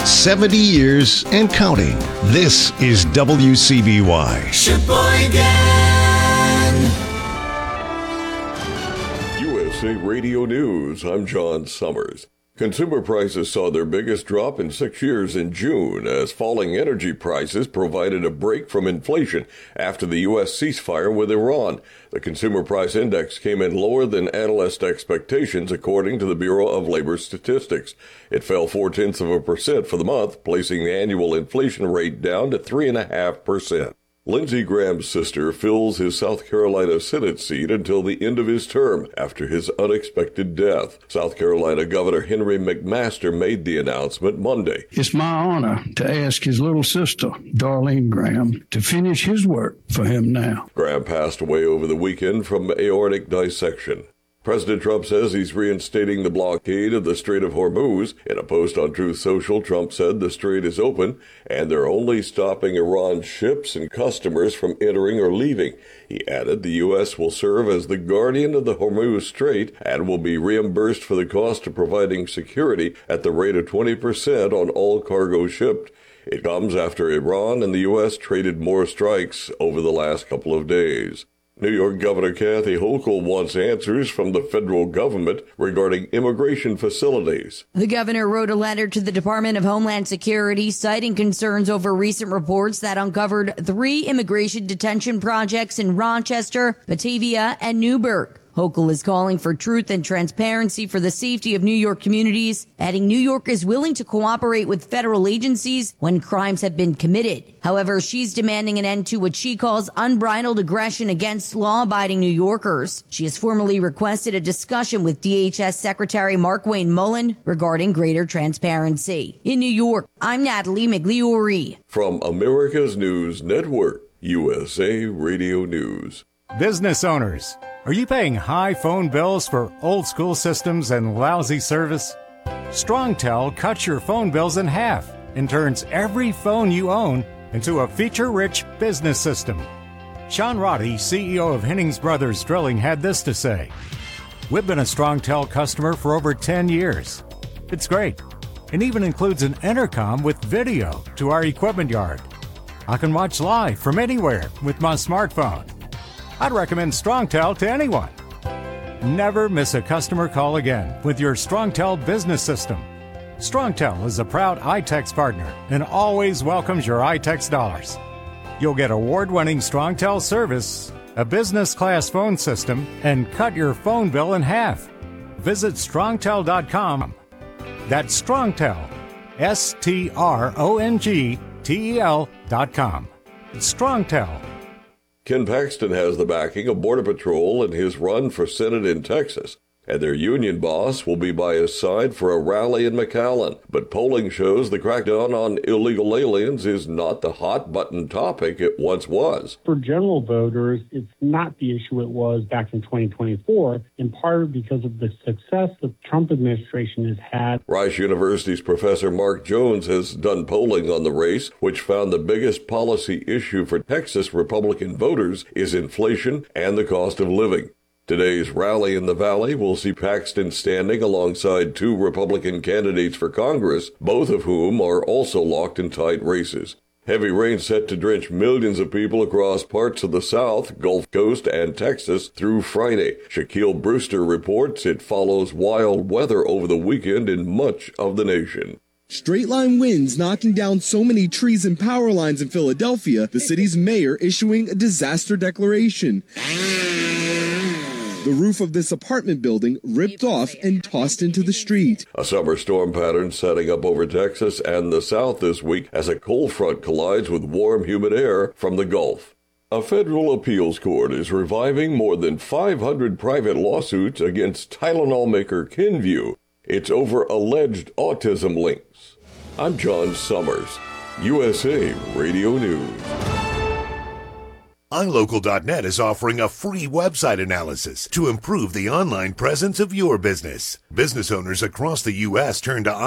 70 years and counting. This is WCBY. Sheboygan. USA Radio News, I'm John Summers. Consumer prices saw their biggest drop in 6 years in June as falling energy prices provided a break from inflation after the U.S. ceasefire with Iran. The Consumer Price Index came in lower than analyst expectations, according to the Bureau of Labor Statistics. It fell 0.4% for the month, placing the annual inflation rate down to 3.5%. Lindsey Graham's sister fills his South Carolina Senate seat until the end of his term after his unexpected death. South Carolina Governor Henry McMaster made the announcement Monday. It's my honor to ask his little sister, Darlene Graham, to finish his work for him now. Graham passed away over the weekend from aortic dissection. President Trump says he's reinstating the blockade of the Strait of Hormuz. In a post on Truth Social, Trump said the strait is open and they're only stopping Iran's ships and customers from entering or leaving. He added the U.S. will serve as the guardian of the Hormuz Strait and will be reimbursed for the cost of providing security at the rate of 20% on all cargo shipped. It comes after Iran and the U.S. traded more strikes over the last couple of days. New York Governor Kathy Hochul wants answers from the federal government regarding immigration facilities. The governor wrote a letter to the Department of Homeland Security citing concerns over recent reports that uncovered 3 immigration detention projects in Rochester, Batavia, and Newburgh. Hochul is calling for truth and transparency for the safety of New York communities, adding New York is willing to cooperate with federal agencies when crimes have been committed. However, she's demanding an end to what she calls unbridled aggression against law-abiding New Yorkers. She has formally requested a discussion with DHS Secretary Markwayne Mullin regarding greater transparency. In New York, I'm Natalie Migliori. From America's News Network, USA Radio News. Business owners, are you paying high phone bills for old school systems and lousy service? StrongTel cuts your phone bills in half and turns every phone you own into a feature-rich business system. Sean Roddy, CEO of Hennings Brothers Drilling, had this to say. We've been a StrongTel customer for over 10 years. It's great. It even includes an intercom with video to our equipment yard. I can watch live from anywhere with my smartphone. I'd recommend StrongTel to anyone. Never miss a customer call again with your StrongTel business system. StrongTel is a proud iTex partner and always welcomes your iTex dollars. You'll get award-winning StrongTel service, a business-class phone system, and cut your phone bill in half. Visit strongtel.com. That's StrongTel, StrongTel.com. StrongTel. Ken Paxton has the backing of Border Patrol in his run for Senate in Texas, and their union boss will be by his side for a rally in McAllen. But polling shows the crackdown on illegal aliens is not the hot-button topic it once was. For general voters, it's not the issue it was back in 2024, in part because of the success the Trump administration has had. Rice University's Professor Mark Jones has done polling on the race, which found the biggest policy issue for Texas Republican voters is inflation and the cost of living. Today's rally in the Valley will see Paxton standing alongside 2 Republican candidates for Congress, both of whom are also locked in tight races. Heavy rain set to drench millions of people across parts of the South, Gulf Coast, and Texas through Friday. Shaquille Brewster reports it follows wild weather over the weekend in much of the nation. Straight-line winds knocking down so many trees and power lines in Philadelphia, the city's mayor issuing a disaster declaration. The roof of this apartment building ripped off and tossed into the street. A summer storm pattern setting up over Texas and the South this week as a cold front collides with warm, humid air from the Gulf. A federal appeals court is reviving more than 500 private lawsuits against Tylenol maker Kenvue. It's over alleged autism links. I'm John Summers, USA Radio News. iLocal.net is offering a free website analysis to improve the online presence of your business. Business owners across the U.S. turn to